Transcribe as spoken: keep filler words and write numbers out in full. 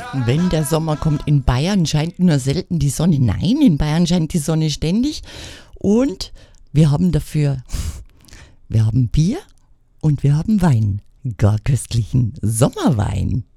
Wenn der Sommer kommt, in Bayern scheint nur selten die Sonne. Nein, in Bayern scheint die Sonne ständig. Und wir haben dafür, wir haben Bier und wir haben Wein. Gar köstlichen Sommerwein.